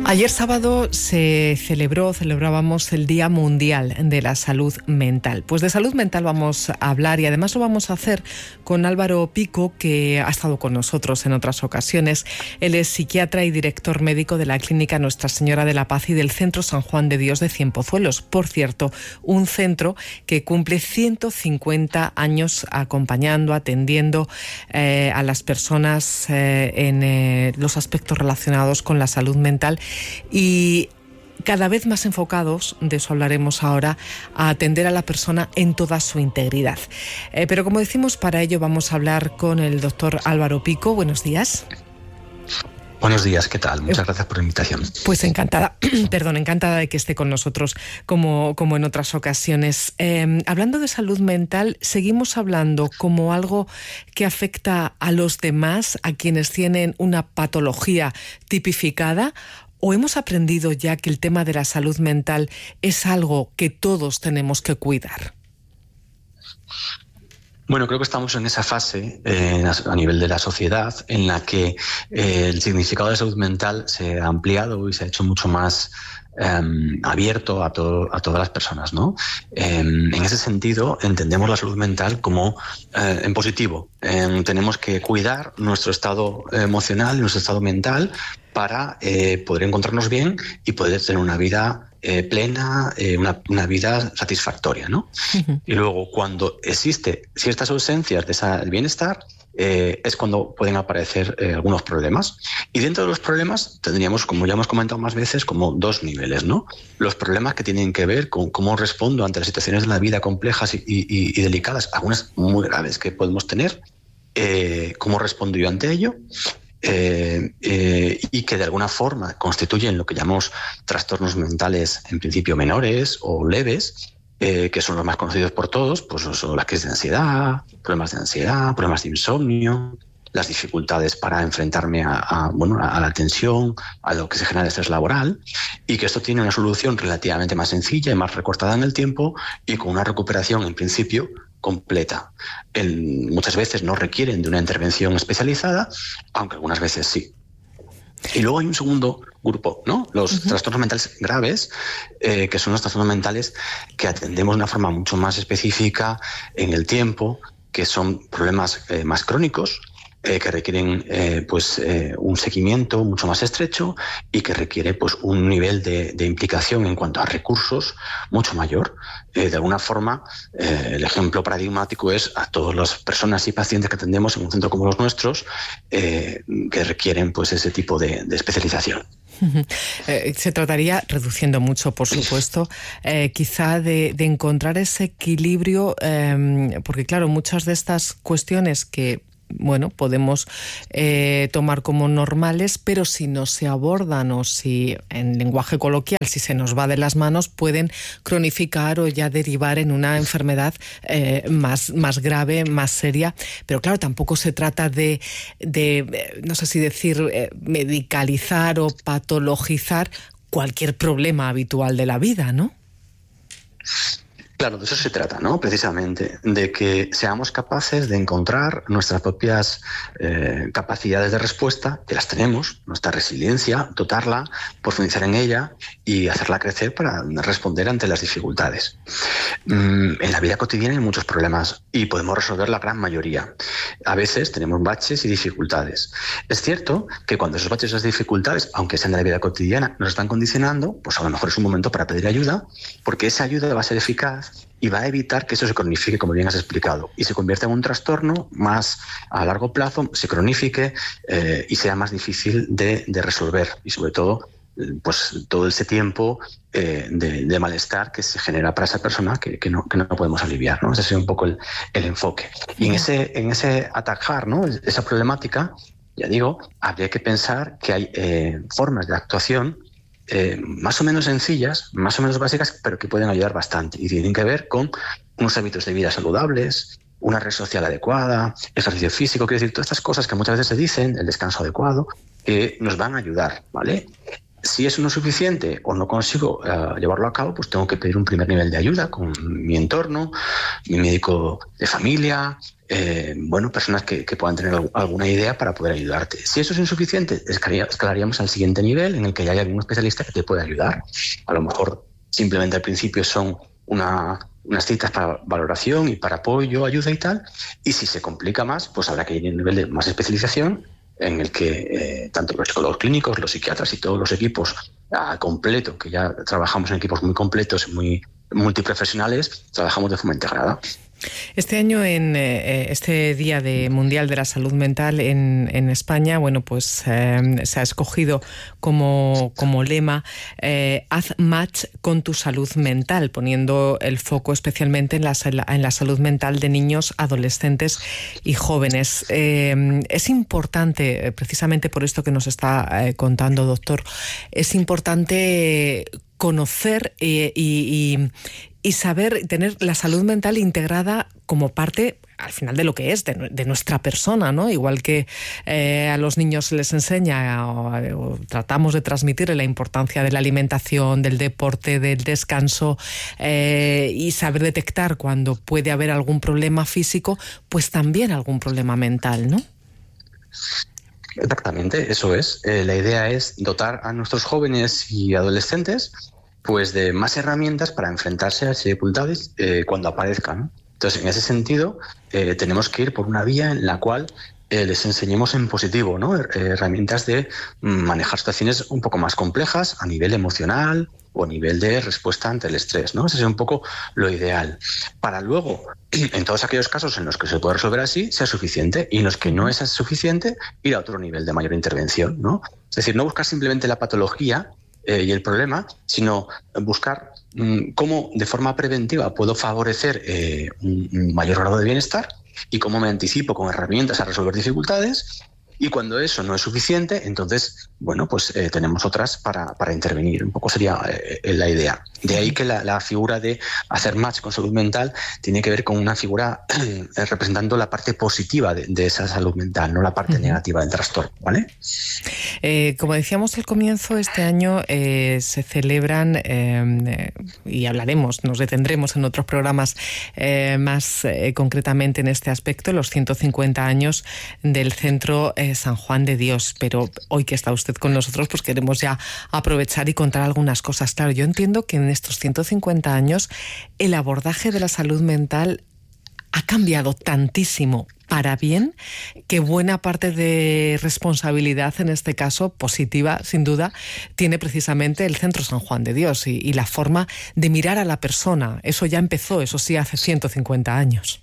Ayer sábado celebrábamos el Día Mundial de la Salud Mental. Pues de salud mental vamos a hablar, y además lo vamos a hacer con Álvaro Pico, que ha estado con nosotros en otras ocasiones. Él es psiquiatra y director médico de la Clínica Nuestra Señora de la Paz y del Centro San Juan de Dios de Cienpozuelos. Por cierto, un centro que cumple 150 años acompañando, atendiendo a las personas en los aspectos relacionados con la salud mental, y cada vez más enfocados, de eso hablaremos ahora, a atender a la persona en toda su integridad. Pero como decimos, para ello vamos a hablar con el doctor Álvaro Pico. Buenos días. Buenos días, ¿qué tal? Muchas gracias por la invitación. Pues encantada de que esté con nosotros como en otras ocasiones. Hablando de salud mental, seguimos hablando como algo que afecta a los demás, a quienes tienen una patología tipificada, ¿o hemos aprendido ya que el tema de la salud mental es algo que todos tenemos que cuidar? Bueno, creo que estamos en esa fase a nivel de la sociedad en la que el significado de salud mental se ha ampliado y se ha hecho mucho más abierto a todas las personas, ¿no? En ese sentido, entendemos la salud mental como en positivo. Tenemos que cuidar nuestro estado emocional, nuestro estado mental, para poder encontrarnos bien y poder tener una vida plena, una vida satisfactoria, ¿no? Uh-huh. Y luego, cuando existe ciertas ausencias de ese bienestar, es cuando pueden aparecer algunos problemas. Y dentro de los problemas tendríamos, como ya hemos comentado más veces, como dos niveles, ¿no? Los problemas que tienen que ver con cómo respondo ante las situaciones de la vida complejas y delicadas, algunas muy graves que podemos tener, cómo respondo yo ante ello, y que de alguna forma constituyen lo que llamamos trastornos mentales, en principio menores o leves, que son los más conocidos por todos, pues son las crisis de ansiedad, problemas de insomnio, las dificultades para enfrentarme a la tensión, a lo que se genera de estrés laboral, y que esto tiene una solución relativamente más sencilla y más recortada en el tiempo, y con una recuperación en principio completa. Muchas veces no requieren de una intervención especializada, aunque algunas veces sí. Y luego hay un segundo grupo, ¿no? Los uh-huh. trastornos mentales graves, que son los trastornos mentales que atendemos de una forma mucho más específica en el tiempo, que son problemas más crónicos, que requieren un seguimiento mucho más estrecho y que requiere pues un nivel de implicación en cuanto a recursos mucho mayor. De alguna forma, el ejemplo paradigmático es a todas las personas y pacientes que atendemos en un centro como los nuestros, que requieren pues ese tipo de especialización. Se trataría, reduciendo mucho por supuesto, quizá de encontrar ese equilibrio, porque claro, muchas de estas cuestiones que podemos tomar como normales, pero si no se abordan o si en lenguaje coloquial, si se nos va de las manos, pueden cronificar o ya derivar en una enfermedad más grave, más seria. Pero claro, tampoco se trata de no sé si decir, medicalizar o patologizar cualquier problema habitual de la vida, ¿no? Claro, de eso se trata, ¿no? Precisamente, de que seamos capaces de encontrar nuestras propias capacidades de respuesta, que las tenemos, nuestra resiliencia, dotarla, profundizar en ella y hacerla crecer para responder ante las dificultades. En la vida cotidiana hay muchos problemas y podemos resolver la gran mayoría. A veces tenemos baches y dificultades. Es cierto que cuando esos baches y esas dificultades, aunque sean de la vida cotidiana, nos están condicionando, pues a lo mejor es un momento para pedir ayuda, porque esa ayuda va a ser eficaz y va a evitar que eso se cronifique, como bien has explicado, y se convierta en un trastorno más a largo plazo, se cronifique y sea más difícil de resolver, y sobre todo pues todo ese tiempo de malestar que se genera para esa persona que no podemos aliviar, ¿no? Ese es un poco el enfoque. Y en ese atajar, ¿no?, esa problemática, ya digo, habría que pensar que hay formas de actuación más o menos sencillas, más o menos básicas, pero que pueden ayudar bastante y tienen que ver con unos hábitos de vida saludables, una red social adecuada, ejercicio físico, quiero decir, todas estas cosas que muchas veces se dicen, el descanso adecuado, que nos van a ayudar, ¿vale? Si eso no es suficiente o no consigo llevarlo a cabo, pues tengo que pedir un primer nivel de ayuda con mi entorno, mi médico de familia, personas que puedan tener alguna idea para poder ayudarte. Si eso es insuficiente, escalaríamos al siguiente nivel en el que ya hay algún especialista que te puede ayudar. A lo mejor simplemente al principio son unas citas para valoración y para apoyo, ayuda y tal. Y si se complica más, pues habrá que ir a un nivel de más especialización en el que tanto los psicólogos clínicos, los psiquiatras y todos los equipos completo, que ya trabajamos en equipos muy completos, muy multiprofesionales, trabajamos de forma integrada. Este año, en este Día Mundial de la Salud Mental en España, se ha escogido como lema haz match con tu salud mental, poniendo el foco especialmente en la salud mental de niños, adolescentes y jóvenes. Es importante, precisamente por esto que nos está contando, doctor, es importante conocer y saber tener la salud mental integrada como parte, al final, de lo que es, de nuestra persona, ¿no? Igual que a los niños se les enseña o tratamos de transmitir la importancia de la alimentación, del deporte, del descanso y saber detectar cuando puede haber algún problema físico, pues también algún problema mental, ¿no? Exactamente, eso es. La idea es dotar a nuestros jóvenes y adolescentes pues de más herramientas para enfrentarse a las dificultades cuando aparezcan, ¿no? Entonces, en ese sentido, tenemos que ir por una vía en la cual les enseñemos en positivo, ¿no? Herramientas de manejar situaciones un poco más complejas a nivel emocional o a nivel de respuesta ante el estrés, ¿no? Ese es un poco lo ideal. Para luego, en todos aquellos casos en los que se puede resolver así, sea suficiente, y en los que no es suficiente, ir a otro nivel de mayor intervención, ¿no? Es decir, no buscar simplemente la patología y el problema, sino buscar cómo de forma preventiva puedo favorecer un mayor grado de bienestar y cómo me anticipo con herramientas a resolver dificultades. Y cuando eso no es suficiente, entonces, tenemos otras para intervenir. Un poco sería la idea. De ahí que la figura de hacer match con salud mental tiene que ver con una figura representando la parte positiva de esa salud mental, no la parte negativa del trastorno, ¿vale? Como decíamos al comienzo, este año se celebran, y hablaremos, nos detendremos en otros programas más concretamente en este aspecto, los 150 años del Centro San Juan de Dios. Pero hoy que está usted con nosotros, pues queremos ya aprovechar y contar algunas cosas. Claro, yo entiendo que en estos 150 años el abordaje de la salud mental ha cambiado tantísimo para bien, que buena parte de responsabilidad, en este caso positiva, sin duda, tiene precisamente el Centro San Juan de Dios y la forma de mirar a la persona. Eso ya empezó, eso sí, hace 150 años.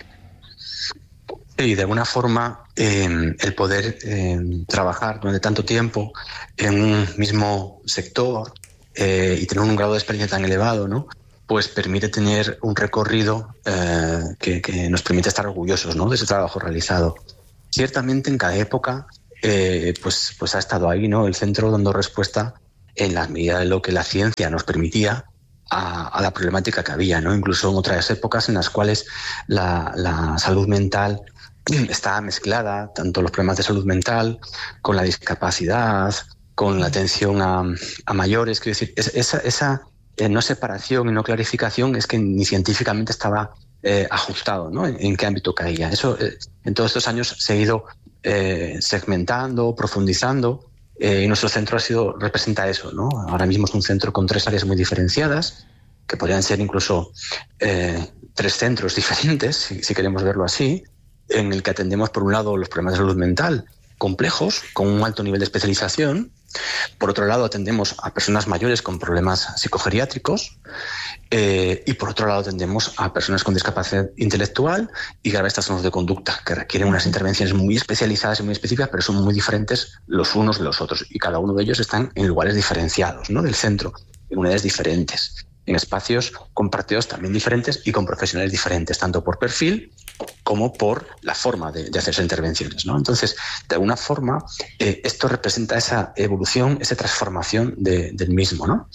Y de alguna forma el poder trabajar durante tanto tiempo en un mismo sector y tener un grado de experiencia tan elevado, ¿no? Pues permite tener un recorrido que nos permite estar orgullosos, ¿no?, de ese trabajo realizado. Ciertamente en cada época pues ha estado ahí, ¿no?, el centro dando respuesta en la medida de lo que la ciencia nos permitía a la problemática que había, ¿no? Incluso en otras épocas en las cuales la salud mental está mezclada, tanto los problemas de salud mental con la discapacidad, con la atención a mayores. Quiero decir, esa no separación y no clarificación es que ni científicamente estaba ajustado, ¿no?, en qué ámbito caía. Eso en todos estos años se ha ido segmentando, profundizando, y nuestro centro representa eso, ¿no? Ahora mismo es un centro con 3 áreas muy diferenciadas, que podrían ser incluso 3 centros diferentes, si queremos verlo así, en el que atendemos, por un lado, los problemas de salud mental complejos, con un alto nivel de especialización. Por otro lado, atendemos a personas mayores con problemas psicogeriátricos y por otro lado atendemos a personas con discapacidad intelectual y graves trastornos de conducta, que requieren unas intervenciones muy especializadas y muy específicas, pero son muy diferentes los unos de los otros, y cada uno de ellos están en lugares diferenciados, ¿no?, del centro, en unidades diferentes, en espacios compartidos también diferentes y con profesionales diferentes, tanto por perfil como por la forma de hacer esas intervenciones, ¿no? Entonces, de alguna forma, esto representa esa evolución, esa transformación del mismo, ¿no?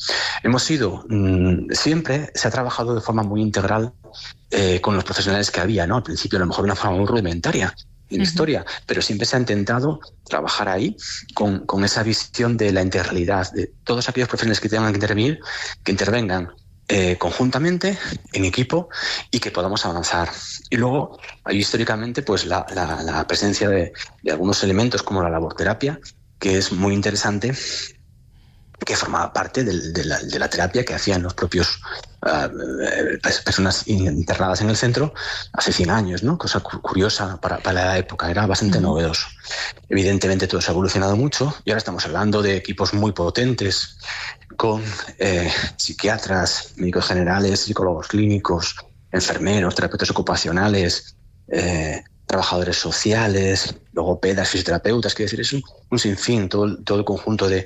Siempre se ha trabajado de forma muy integral con los profesionales que había, ¿no? Al principio, a lo mejor de una forma muy rudimentaria, la historia, pero siempre se ha intentado trabajar ahí con esa visión de la integralidad, de todos aquellos profesionales que tengan que intervenir, que intervengan conjuntamente, en equipo, y que podamos avanzar. Y luego hay históricamente pues la presencia de algunos elementos como la laborterapia, que es muy interesante, que formaba parte de la terapia que hacían los propios personas internadas en el centro hace 100 años, ¿no? Cosa curiosa para la época, era bastante novedoso. Evidentemente todo se ha evolucionado mucho y ahora estamos hablando de equipos muy potentes con psiquiatras, médicos generales, psicólogos clínicos, enfermeros, terapeutas ocupacionales, trabajadores sociales, logopedas, fisioterapeutas, quiero decir, es un sinfín, todo el conjunto de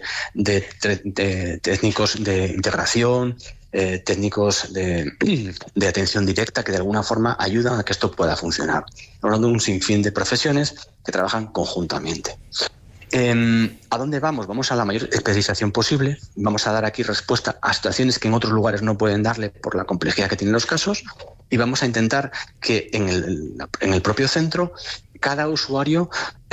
técnicos de integración, técnicos de atención directa que de alguna forma ayudan a que esto pueda funcionar. Estamos hablando de un sinfín de profesiones que trabajan conjuntamente. ¿A dónde vamos? Vamos a la mayor especialización posible. Vamos a dar aquí respuesta a situaciones que en otros lugares no pueden darle por la complejidad que tienen los casos, y vamos a intentar que en el propio centro cada usuario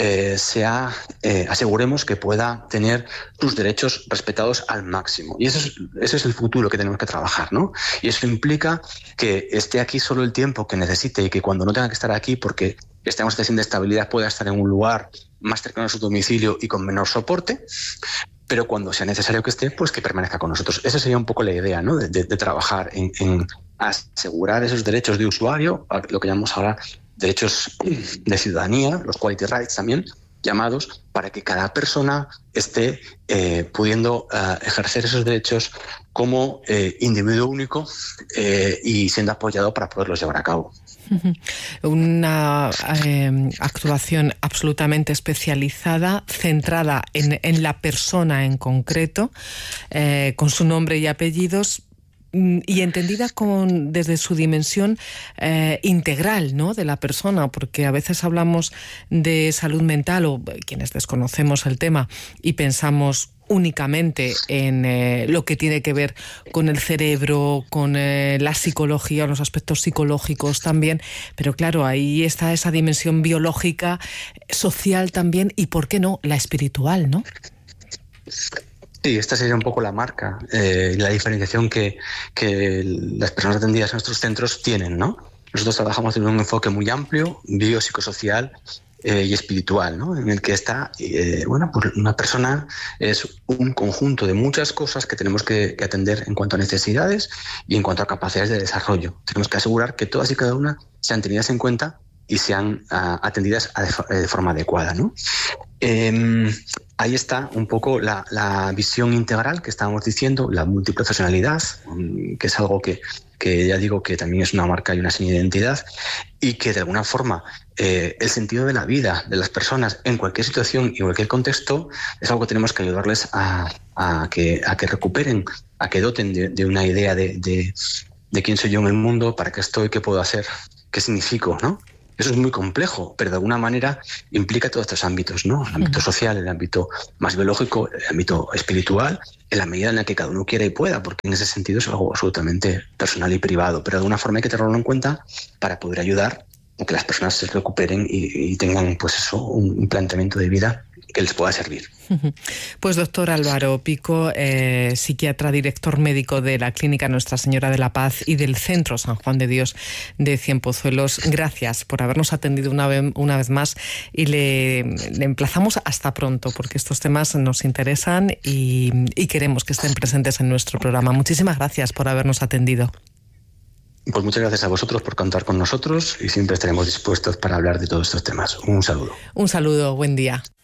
aseguremos que pueda tener sus derechos respetados al máximo. Y ese es el futuro que tenemos que trabajar, ¿no? Y eso implica que esté aquí solo el tiempo que necesite y que cuando no tenga que estar aquí porque estemos en situación de estabilidad pueda estar en un lugar más cercano a su domicilio y con menor soporte, pero cuando sea necesario que esté, pues que permanezca con nosotros. Esa sería un poco la idea, ¿no? de trabajar en asegurar esos derechos de usuario, lo que llamamos ahora derechos de ciudadanía, los quality rights también llamados, para que cada persona esté pudiendo ejercer esos derechos como individuo único y siendo apoyado para poderlos llevar a cabo. Una actuación absolutamente especializada, centrada en la persona en concreto, con su nombre y apellidos, y entendida desde su dimensión integral, ¿no?, de la persona, porque a veces hablamos de salud mental, o quienes desconocemos el tema y pensamos únicamente en lo que tiene que ver con el cerebro, con la psicología, los aspectos psicológicos también, pero claro, ahí está esa dimensión biológica, social también, y ¿por qué no?, la espiritual, ¿no? Sí, esta sería un poco la marca, la diferenciación que las personas atendidas en nuestros centros tienen, ¿no? Nosotros trabajamos en un enfoque muy amplio, biopsicosocial y espiritual, ¿no? En el que está, pues una persona es un conjunto de muchas cosas que tenemos que atender en cuanto a necesidades y en cuanto a capacidades de desarrollo. Tenemos que asegurar que todas y cada una sean tenidas en cuenta y sean atendidas de forma adecuada, ¿no? Ahí está un poco la visión integral que estábamos diciendo, la multiprofesionalidad, que es algo que ya digo que también es una marca y una seña de identidad, y que de alguna forma el sentido de la vida de las personas en cualquier situación y en cualquier contexto es algo que tenemos que ayudarles a que recuperen, a que doten de una idea de quién soy yo en el mundo, para qué estoy, qué puedo hacer, qué significo, ¿no? Eso es muy complejo, pero de alguna manera implica todos estos ámbitos, ¿no? El ámbito social, el ámbito más biológico, el ámbito espiritual, en la medida en la que cada uno quiera y pueda, porque en ese sentido es algo absolutamente personal y privado, pero de alguna forma hay que tenerlo en cuenta para poder ayudar a que las personas se recuperen y tengan, pues eso, un planteamiento de vida que les pueda servir. Pues doctor Álvaro Pico, psiquiatra, director médico de la Clínica Nuestra Señora de la Paz y del Centro San Juan de Dios de Cienpozuelos, gracias por habernos atendido una vez más, y le emplazamos hasta pronto, porque estos temas nos interesan y queremos que estén presentes en nuestro programa. Muchísimas gracias por habernos atendido. Pues muchas gracias a vosotros por contar con nosotros y siempre estaremos dispuestos para hablar de todos estos temas. Un saludo. Un saludo, buen día.